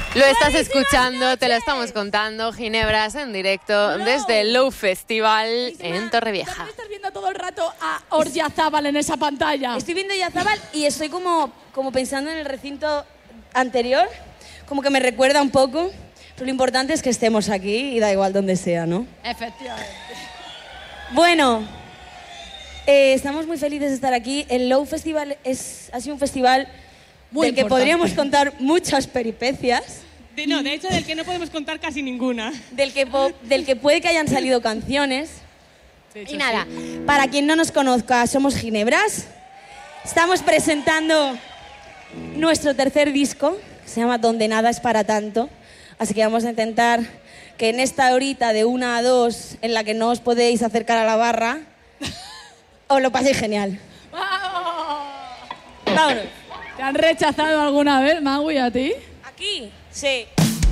Lo estás escuchando, te lo estamos contando. Ginebras en directo desde el Low Festival en Torrevieja. También estás viendo todo el rato a Oryazábal en esa pantalla. Estoy viendo Oryazábal y estoy como pensando en el recinto anterior, como que me recuerda un poco, pero lo importante es que estemos aquí y da igual donde sea, ¿no? Efectivamente. Bueno, estamos muy felices de estar aquí. El Low Festival ha sido un festival muy del que importante. podríamos contar muchas peripecias. De hecho, del que no podemos contar casi ninguna. Del que puede que hayan salido canciones. Y nada, para quien no nos conozca, somos Ginebras. Estamos presentando nuestro tercer disco, que se llama Donde nada es para tanto. Así que vamos a intentar que en esta horita de 1 a 2, en la que no os podéis acercar a la barra, os lo paséis genial. ¡Vamos! Vámonos. ¿Te han rechazado alguna vez, Magui, a ti? Aquí, sí.